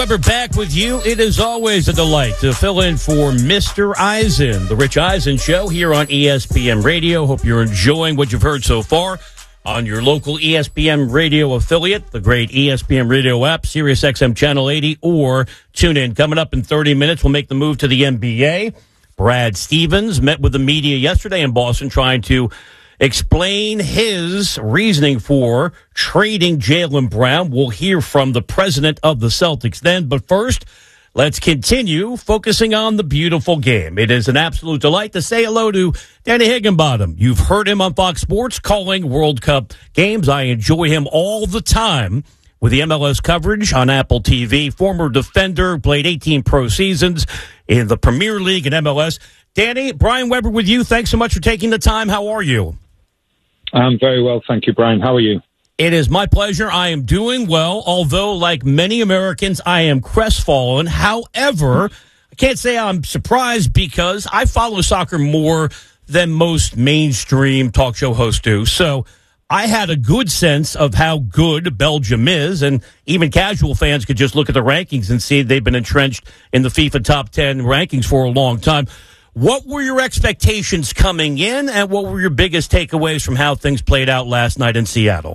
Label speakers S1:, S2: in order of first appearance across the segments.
S1: We're back with you. It is always a delight to fill in for Mr. Eisen, the Rich Eisen Show here on ESPN Radio. Hope you're enjoying what you've heard so far on your local ESPN Radio affiliate, the great ESPN Radio app, Sirius XM Channel 80, or tune in. Coming up in 30 minutes, we'll make the move to the NBA. Brad Stevens met with the media yesterday in Boston trying to explain his reasoning for trading Jaylen Brown. We'll hear from the president of the Celtics then. But first, let's continue focusing on the beautiful game. It is an absolute delight to say hello to Danny Higginbottom. You've heard him on Fox Sports calling World Cup games. I enjoy him all the time with the MLS coverage on Apple TV. Former defender, played 18 pro seasons in the Premier League and MLS. Danny, Brian Weber with you. Thanks so much for taking the time. How are you?
S2: I'm very well, thank you, Brian. How are you?
S1: It is my pleasure. I am doing well, although, like many Americans, I am crestfallen. However, I can't say I'm surprised because I follow soccer more than most mainstream talk show hosts do. So I had a good sense of how good Belgium is, and even casual fans could just look at the rankings and see they've been entrenched in the FIFA top 10 rankings for a long time. What were your expectations coming in, and what were your biggest takeaways from how things played out last night in Seattle?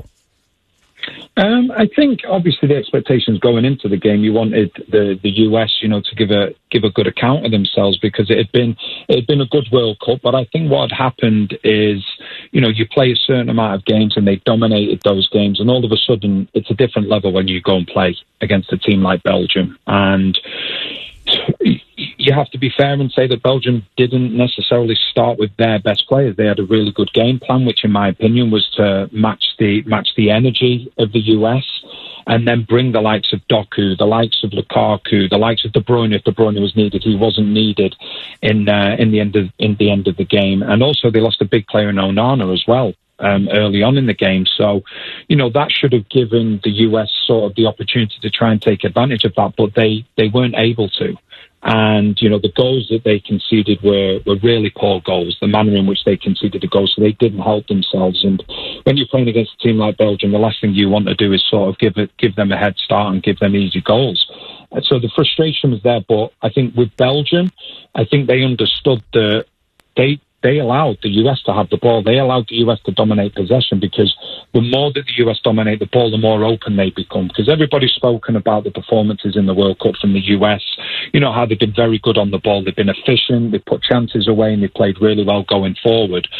S2: I think obviously the expectations going into the game, you wanted the US, to give a good account of themselves because it had been a good World Cup. But I think what had happened is, you play a certain amount of games and they dominated those games, and all of a sudden it's a different level when you go and play against a team like Belgium. And you have to be fair and say that Belgium didn't necessarily start with their best players. They had a really good game plan, which in my opinion was to match the energy of the US and then bring the likes of Doku, the likes of Lukaku, the likes of De Bruyne. If De Bruyne was needed, he wasn't needed in the end of the game. And also they lost a big player in Onana as well. Early on in the game. So, that should have given the US sort of the opportunity to try and take advantage of that, but they weren't able to. And, the goals that they conceded were really poor goals, the manner in which they conceded the goals, so they didn't help themselves. And when you're playing against a team like Belgium, the last thing you want to do is sort of give them a head start and give them easy goals. And so the frustration was there, but I think with Belgium, I think they understood that they allowed the US to have the ball. They allowed the US to dominate possession because the more that the US dominate the ball, the more open they become. Because everybody's spoken about the performances in the World Cup from the US. How they've been very good on the ball. They've been efficient. They've put chances away and they've played really well going forward.